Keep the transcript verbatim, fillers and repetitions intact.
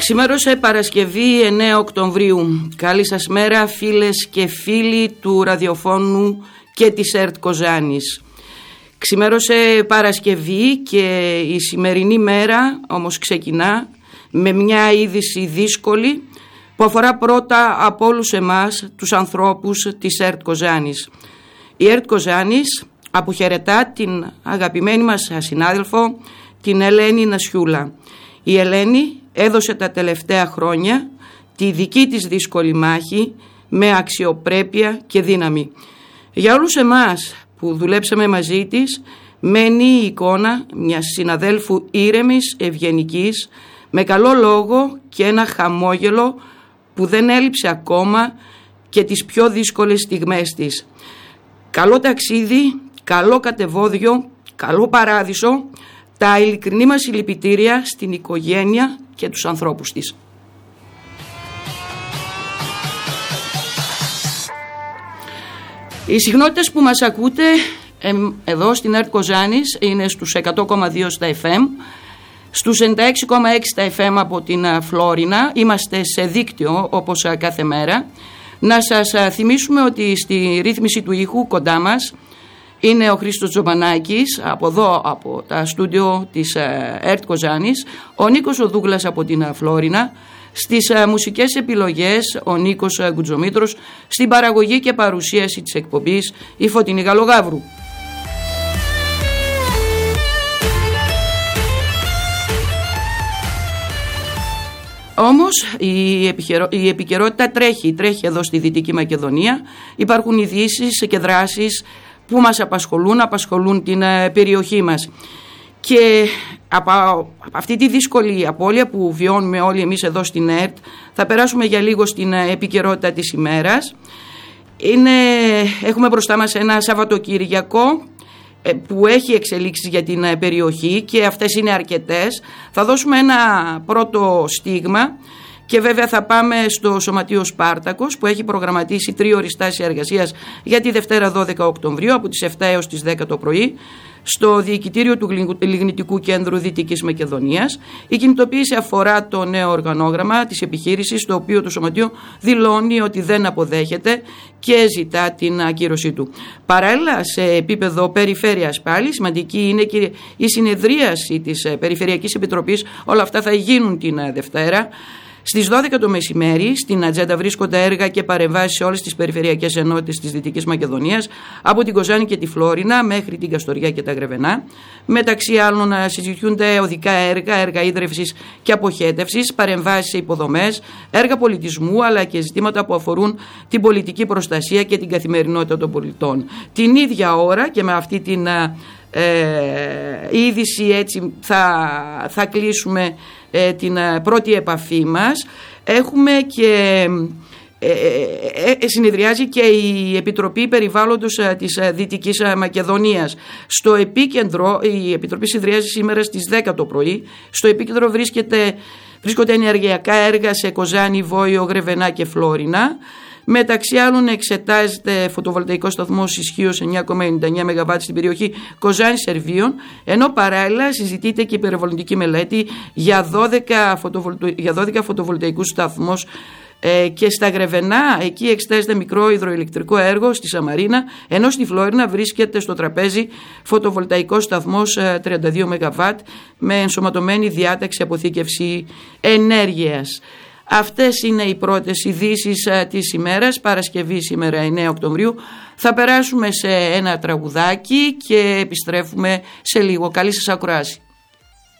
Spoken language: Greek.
Ξημέρωσε Παρασκευή εννέα Οκτωβρίου. Καλή σας μέρα φίλες και φίλοι του ραδιοφώνου και της ΕΡΤ Κοζάνης. Ξημέρωσε Παρασκευή και η σημερινή μέρα όμως ξεκινά με μια είδηση δύσκολη που αφορά πρώτα από όλους εμάς τους ανθρώπους της ΕΡΤ Κοζάνης. Η ΕΡΤ Κοζάνης αποχαιρετά την αγαπημένη μας συνάδελφο, την Ελένη Νασιούλα. Η Ελένη έδωσε τα τελευταία χρόνια τη δική της δύσκολη μάχη με αξιοπρέπεια και δύναμη. Για όλους εμάς που δουλέψαμε μαζί της μένει η εικόνα μιας συναδέλφου ήρεμης, ευγενικής, με καλό λόγο και ένα χαμόγελο που δεν έλειψε ακόμα και τις πιο δύσκολες στιγμές της. Καλό ταξίδι, καλό κατεβόδιο, καλό παράδεισο, τα ειλικρινή μας συλληπιτήρια στην οικογένεια και τους ανθρώπους της. Οι συχνότητες που μας ακούτε ε, εδώ στην ΕΡΤ Κοζάνης είναι στους εκατό κόμμα δύο στα εφ εμ, στους ενενήντα έξι κόμμα έξι στα εφ εμ από την Φλόρινα. Είμαστε σε δίκτυο όπως κάθε μέρα. Να σας θυμίσουμε ότι στη ρύθμιση του ήχου κοντά μας είναι ο Χρήστος Τζομπανάκης από εδώ από τα στούντιο της ΕΡΤ Κοζάνης, ο Νίκος ο Δούγλας από την Φλόρινα, στις μουσικές επιλογές ο Νίκος Γκουτζομήτρος, στην παραγωγή και παρουσίαση της εκπομπής η Φωτεινή Γαλογαύρου. Όμως η, επιχειρο... η επικαιρότητα τρέχει, τρέχει εδώ στη Δυτική Μακεδονία. Υπάρχουν ειδήσεις και δράσεις που μας απασχολούν, απασχολούν την περιοχή μας. Και από, από αυτή τη δύσκολη απώλεια που βιώνουμε όλοι εμείς εδώ στην ΕΡΤ θα περάσουμε για λίγο στην επικαιρότητα της ημέρας. Είναι, έχουμε μπροστά μας ένα Σαββατοκύριακο που έχει εξελίξεις για την περιοχή και αυτές είναι αρκετές. Θα δώσουμε ένα πρώτο στίγμα και βέβαια θα πάμε στο Σωματείο Σπάρτακος που έχει προγραμματίσει τρίωρη στάση εργασίας για τη Δευτέρα δώδεκα Οκτωβρίου από τις επτά έως τις δέκα το πρωί στο Διοικητήριο του Λιγνητικού Κέντρου Δυτικής Μακεδονίας. Η κινητοποίηση αφορά το νέο οργανόγραμμα της επιχείρησης, το οποίο το Σωματείο δηλώνει ότι δεν αποδέχεται και ζητά την ακύρωσή του. Παράλληλα, σε επίπεδο περιφέρειας πάλι, σημαντική είναι και η συνεδρίαση της Περιφερειακής Επιτροπής. Όλα αυτά θα γίνουν την Δευτέρα. Στις δώδεκα το μεσημέρι στην ατζέντα βρίσκονται έργα και παρεμβάσεις σε όλες τις περιφερειακές ενότητες της Δυτικής Μακεδονίας, από την Κοζάνη και τη Φλόρινα μέχρι την Καστοριά και τα Γρεβενά. Μεταξύ άλλων συζητιούνται οδικά έργα, έργα ίδρευσης και αποχέτευσης, παρεμβάσεις σε υποδομές, έργα πολιτισμού αλλά και ζητήματα που αφορούν την πολιτική προστασία και την καθημερινότητα των πολιτών. Την ίδια ώρα και με αυτή την Ε, είδηση έτσι θα, θα κλείσουμε ε, την ε, πρώτη επαφή μας. Έχουμε και ε, ε, ε, συνεδριάζει και η Επιτροπή Περιβάλλοντος ε, της ε, Δυτικής ε, Μακεδονίας. Στο επίκεντρο, η Επιτροπή συνεδριάζει σήμερα στις δέκα το πρωί. Στο επίκεντρο βρίσκεται, βρίσκονται ενεργειακά έργα σε Κοζάνη, Βόιο, Γρεβενά και Φλόρινα. Μεταξύ άλλων εξετάζεται φωτοβολταϊκό σταθμός ισχύως εννιά κόμμα ενενήντα εννιά μεγαβάτ στην περιοχή Κοζάνης Σερβίων, ενώ παράλληλα συζητείται και η περιβαλλοντική μελέτη για δώδεκα, φωτοβολτα... για δώδεκα φωτοβολταϊκούς σταθμούς ε, και στα Γρεβενά. Εκεί εξετάζεται μικρό υδροηλεκτρικό έργο στη Σαμαρίνα, ενώ στη Φλόρινα βρίσκεται στο τραπέζι φωτοβολταϊκός σταθμός ε, τριάντα δύο μεγαβάτ με ενσωματωμένη διάταξη αποθήκευση ενέργειας. Αυτές είναι οι πρώτες ειδήσεις της ημέρας, Παρασκευή σήμερα εννέα Οκτωβρίου. Θα περάσουμε σε ένα τραγουδάκι και επιστρέφουμε σε λίγο. Καλή σας ακρόαση.